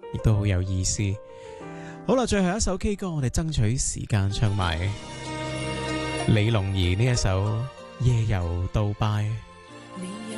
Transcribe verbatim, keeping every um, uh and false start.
亦都好有意思。好啦，最後一首 K 歌，我哋爭取時間唱埋李龍兒呢一首《夜遊杜拜》。